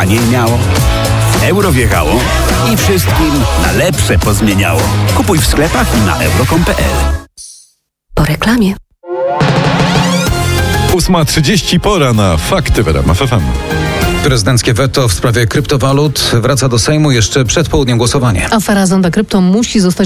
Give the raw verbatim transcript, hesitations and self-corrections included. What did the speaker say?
taniej miało, euro wjechało i wszystkim na lepsze pozmieniało. Kupuj w sklepach i na euro kropka com kropka pe el. Po reklamie. ósma trzydzieści, pora na fakty w R M F F M. Prezydenckie weto w sprawie kryptowalut wraca do Sejmu jeszcze przed południem głosowania. Afera Zonda Krypto musi zostać